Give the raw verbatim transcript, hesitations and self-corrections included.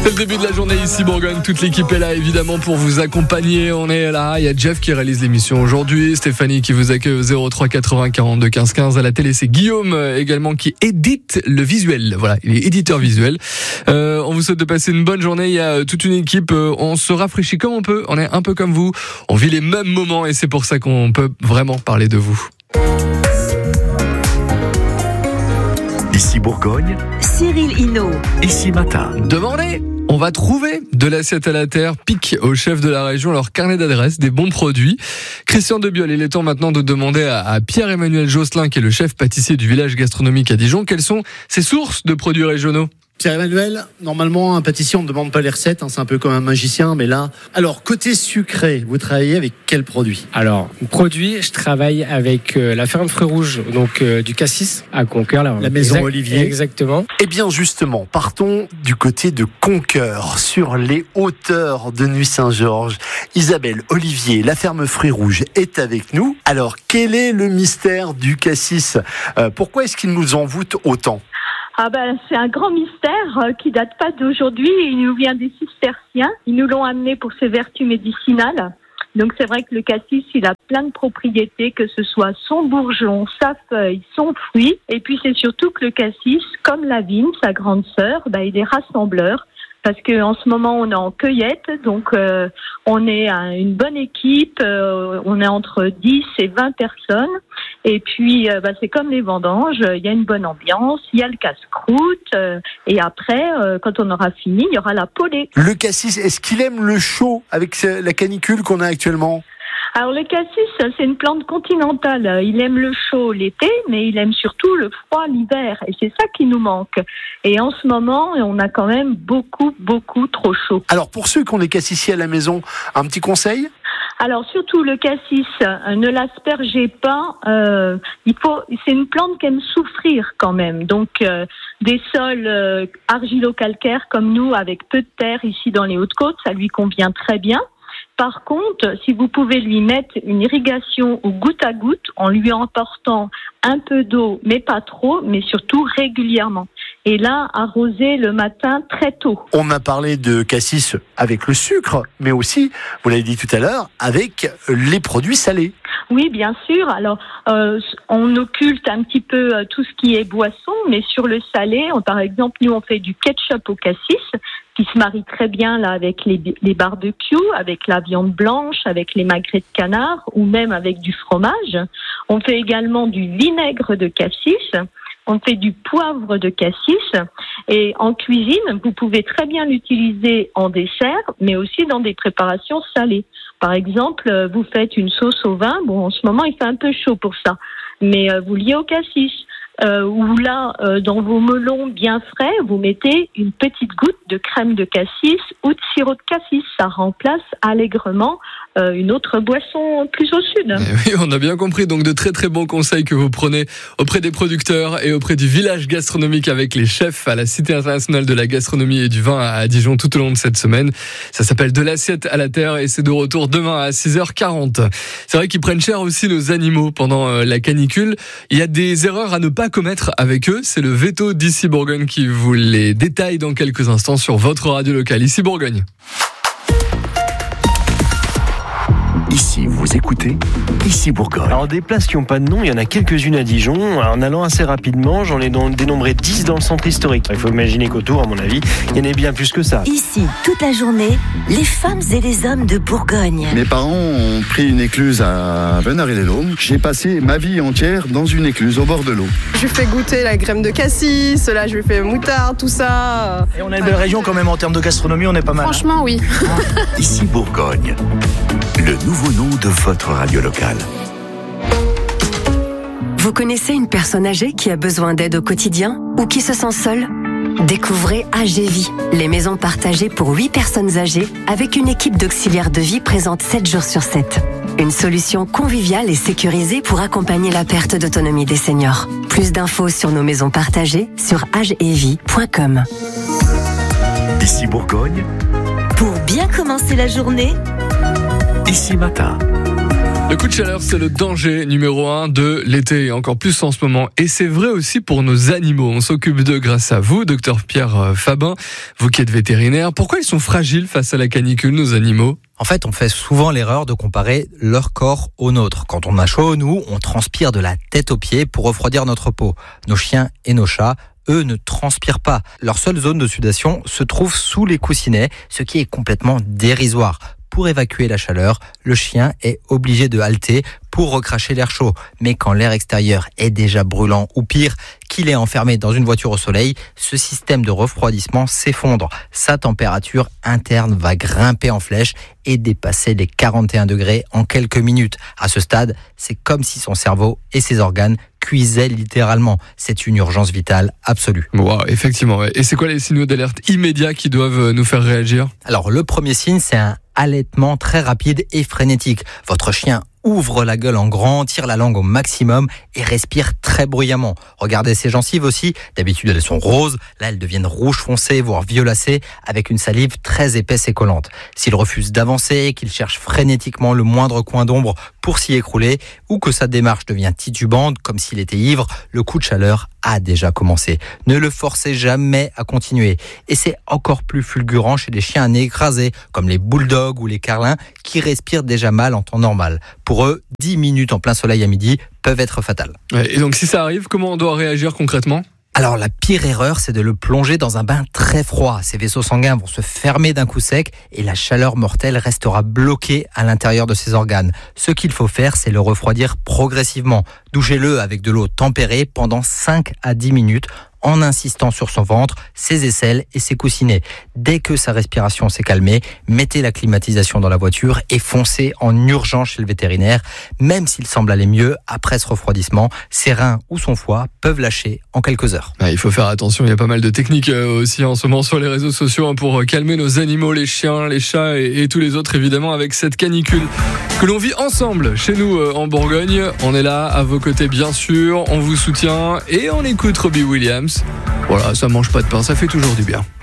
C'est le début de la journée ici Bourgogne, toute l'équipe est là évidemment pour vous accompagner. On est là, il y a Jeff qui réalise l'émission aujourd'hui, Stéphanie qui vous accueille au zéro trois quatre-vingts quarante-deux quinze quinze. À la télé c'est Guillaume également qui édite le visuel, voilà, il est éditeur visuel. Euh, on vous souhaite de passer une bonne journée, il y a toute une équipe, on se rafraîchit comme on peut, on est un peu comme vous, on vit les mêmes moments et c'est pour ça qu'on peut vraiment parler de vous. Ici Bourgogne, Cyril Hinault. Ici Matin. Demandez, on va trouver de l'assiette à la terre, pique au chef de la région leur carnet d'adresses, des bons produits. Christian Debiol, il est temps maintenant de demander à, à Pierre-Emmanuel Josselin, qui est le chef pâtissier du village gastronomique à Dijon, quelles sont ses sources de produits régionaux. Pierre-Emmanuel, normalement, un pâtissier, on ne demande pas les recettes, hein, c'est un peu comme un magicien, mais là... Alors, côté sucré, vous travaillez avec quel produit ? Alors, produit, je travaille avec euh, la ferme Fruits Rouges, donc euh, du cassis à Conqueur. Là, la maison exact, Olivier. Exactement. Eh bien, justement, partons du côté de Conqueur, sur les hauteurs de Nuit-Saint-Georges. Isabelle Olivier, la ferme Fruits Rouges, est avec nous. Alors, quel est le mystère du cassis ? euh, Pourquoi est-ce qu'il nous envoûte autant ? Ah ben, c'est un grand mystère euh, qui date pas d'aujourd'hui. Il nous vient des cisterciens. Ils nous l'ont amené pour ses vertus médicinales. Donc c'est vrai que le cassis, il a plein de propriétés, que ce soit son bourgeon, sa feuille, son fruit. Et puis c'est surtout que le cassis, comme la vigne, sa grande sœur, ben, il est rassembleur. Parce que en ce moment on est en cueillette, donc euh, on est à une bonne équipe, euh, on est entre dix et vingt personnes. Et puis euh, bah, c'est comme les vendanges, il y a une bonne ambiance, il y a le casse-croûte, euh, et après euh, quand on aura fini, il y aura la polée. Le cassis, est-ce qu'il aime le chaud avec la canicule qu'on a actuellement ? Alors le cassis, c'est une plante continentale. Il aime le chaud l'été, mais il aime surtout le froid l'hiver. Et c'est ça qui nous manque. Et en ce moment, on a quand même beaucoup, beaucoup trop chaud. Alors pour ceux qui ont des cassissiers à la maison, un petit conseil ? Alors surtout le cassis, euh, ne l'aspergez pas. Euh, il faut, c'est une plante qui aime souffrir quand même. Donc euh, des sols euh, argilo-calcaires comme nous, avec peu de terre ici dans les Hautes-Côtes, ça lui convient très bien. Par contre, si vous pouvez lui mettre une irrigation au goutte à goutte, en lui emportant un peu d'eau, mais pas trop, mais surtout régulièrement. Et là, arroser le matin très tôt. On a parlé de cassis avec le sucre, mais aussi, vous l'avez dit tout à l'heure, avec les produits salés. Oui, bien sûr. Alors, euh, on occulte un petit peu euh, tout ce qui est boisson, mais sur le salé, on, par exemple, nous, on fait du ketchup au cassis, qui se marie très bien là avec les, les barbecues, avec la viande blanche, avec les magrets de canard, ou même avec du fromage. On fait également du vinaigre de cassis. On fait du poivre de cassis, et en cuisine, vous pouvez très bien l'utiliser en dessert, mais aussi dans des préparations salées. Par exemple, vous faites une sauce au vin, bon, en ce moment, il fait un peu chaud pour ça, mais vous liez au cassis. Euh, ou là, euh, dans vos melons bien frais, vous mettez une petite goutte de crème de cassis ou de sirop de cassis. Ça remplace allègrement euh, une autre boisson plus au sud. Et oui, on a bien compris. Donc de très très bons conseils que vous prenez auprès des producteurs et auprès du village gastronomique avec les chefs à la Cité internationale de la gastronomie et du vin à Dijon tout au long de cette semaine. Ça s'appelle De l'assiette à la terre et c'est de retour demain à six heures quarante. C'est vrai qu'ils prennent cher aussi nos animaux pendant la canicule. Il y a des erreurs à ne pas commettre avec eux, c'est le veto d'Ici Bourgogne qui vous les détaille dans quelques instants sur votre radio locale. Ici Bourgogne. Ici, vous écoutez Ici Bourgogne. Alors des places qui n'ont pas de nom, il y en a quelques-unes à Dijon. En allant assez rapidement, j'en ai dénombré dix dans le centre historique. Il faut imaginer qu'autour, à mon avis, il y en a bien plus que ça. Ici, toute la journée, les femmes et les hommes de Bourgogne. Mes parents ont pris une écluse à Venaré-les-Laumes. J'ai passé ma vie entière dans une écluse au bord de l'eau. Je lui fais goûter la crème de cassis, là je lui fais moutarde, tout ça. Et on a une belle région quand même en termes de gastronomie, on est pas mal. Franchement, oui. Ici Bourgogne, le nouveau nom de votre radio locale. Vous connaissez une personne âgée qui a besoin d'aide au quotidien ou qui se sent seule ? Découvrez A G Vie, les maisons partagées pour huit personnes âgées avec une équipe d'auxiliaires de vie présente sept jours sur sept. Une solution conviviale et sécurisée pour accompagner la perte d'autonomie des seniors. Plus d'infos sur nos maisons partagées sur age et vie point com. Ici Bourgogne. Pour bien commencer la journée, Ici Matin. Le coup de chaleur, c'est le danger numéro un de l'été, et encore plus en ce moment. Et c'est vrai aussi pour nos animaux. On s'occupe d'eux grâce à vous, docteur Pierre Fabin, vous qui êtes vétérinaire. Pourquoi ils sont fragiles face à la canicule, nos animaux ? En fait, on fait souvent l'erreur de comparer leur corps au nôtre. Quand on a chaud, nous, on transpire de la tête aux pieds pour refroidir notre peau. Nos chiens et nos chats, eux, ne transpirent pas. Leur seule zone de sudation se trouve sous les coussinets, ce qui est complètement dérisoire. Pour évacuer la chaleur, le chien est obligé de halter pour recracher l'air chaud. Mais quand l'air extérieur est déjà brûlant ou pire, qu'il est enfermé dans une voiture au soleil, ce système de refroidissement s'effondre. Sa température interne va grimper en flèche et dépasser les quarante et un degrés en quelques minutes. À ce stade, c'est comme si son cerveau et ses organes cuisaient littéralement. C'est une urgence vitale absolue. Wow, effectivement. Et c'est quoi les signaux d'alerte immédiats qui doivent nous faire réagir ? Alors, le premier signe, c'est un halètement très rapide et frénétique. Votre chien ouvre la gueule en grand, tire la langue au maximum et respire très bruyamment. Regardez ses gencives aussi. D'habitude, elles sont roses. Là, elles deviennent rouge foncé, voire violacées, avec une salive très épaisse et collante. S'il refuse d'avancer, qu'il cherche frénétiquement le moindre coin d'ombre pour s'y écrouler, ou que sa démarche devient titubante, comme s'il était ivre, le coup de chaleur a déjà commencé. Ne le forcez jamais à continuer. Et c'est encore plus fulgurant chez les chiens à nez écrasé, comme les bulldogs ou les carlins, qui respirent déjà mal en temps normal. Pour eux, dix minutes en plein soleil à midi peuvent être fatales. Et donc si ça arrive, comment on doit réagir concrètement ? Alors la pire erreur, c'est de le plonger dans un bain très froid. Ses vaisseaux sanguins vont se fermer d'un coup sec et la chaleur mortelle restera bloquée à l'intérieur de ses organes. Ce qu'il faut faire, c'est le refroidir progressivement. Douchez-le avec de l'eau tempérée pendant cinq à dix minutes en insistant sur son ventre, ses aisselles et ses coussinets. Dès que sa respiration s'est calmée, mettez la climatisation dans la voiture et foncez en urgence chez le vétérinaire. Même s'il semble aller mieux, après ce refroidissement, ses reins ou son foie peuvent lâcher en quelques heures. Ah, il faut faire attention, il y a pas mal de techniques euh, aussi en ce moment sur les réseaux sociaux hein, pour calmer nos animaux, les chiens, les chats et, et tous les autres évidemment avec cette canicule que l'on vit ensemble chez nous euh, en Bourgogne. On est là à vos côtés bien sûr, on vous soutient et on écoute Robbie Williams. Voilà, ça mange pas de pain, ça fait toujours du bien.